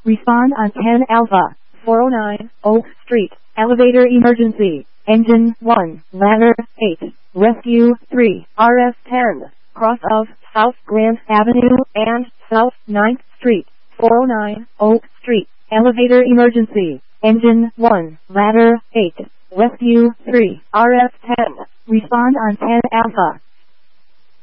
Respond on 10 Alpha, 409 Oak Street, elevator emergency, engine 1, ladder 8, rescue 3, RF 10, cross of South Grand Avenue and South 9th Street, 409 Oak Street, elevator emergency, engine 1, ladder 8, rescue 3, RF 10, respond on 10 Alpha.